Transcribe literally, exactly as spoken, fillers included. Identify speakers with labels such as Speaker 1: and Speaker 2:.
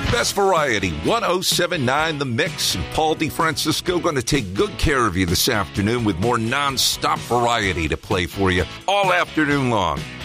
Speaker 1: Best Variety, one oh seven point nine The Mix, and Paul DeFrancisco going to take good care of you this afternoon with more non-stop variety to play for you all afternoon long.